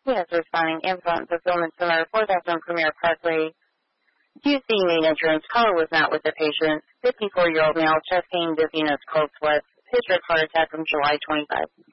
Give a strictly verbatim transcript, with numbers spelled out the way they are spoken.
Yes, responding Amazon Fulfillment Center, four thousand Premier Parkway. Q C main entrance. Caller was not with the patient. fifty-four-year-old male, chest pain, dizziness, cold sweats. History of heart attack from July twenty-fifth.